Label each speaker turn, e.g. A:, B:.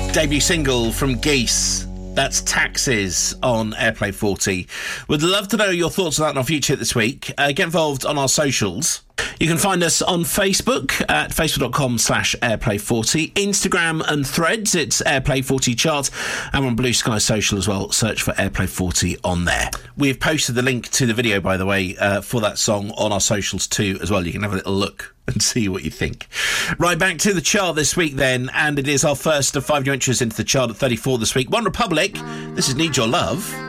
A: Debut single from Geese. That's Taxes on Airplay 40. Would love to know your thoughts on that in our future this week. Get involved on our socials. You can find us on Facebook at facebook.com/airplay40, Instagram and Threads, it's Airplay40 Chart, and on Blue Sky Social as well, search for Airplay40 on there. We've posted the link to the video, by the way, for that song on our socials too as well. You can have a little look and see what you think. Right, back to the chart this week then, and it is our first of 5 new entries into the chart at 34 this week. One Republic, this is Need Your Love.